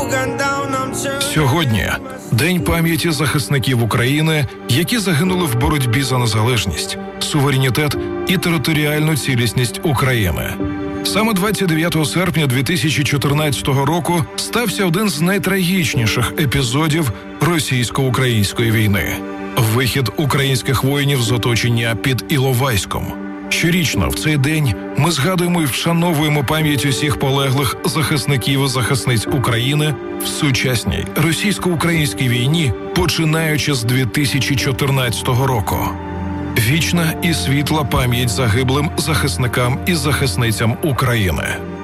Сьогодні День пам'яті захисників України, які загинули в боротьбі за незалежність, суверенітет і територіальну цілісність України. Саме 29 серпня 2014 року стався один з найтрагічніших епізодів російсько-української війни – вихід українських воїнів з оточення під Іловайськом. Щорічно в цей день ми згадуємо і вшановуємо пам'ять усіх полеглих захисників і захисниць України в сучасній російсько-українській війні, починаючи з 2014 року. Вічна і світла пам'ять загиблим захисникам і захисницям України.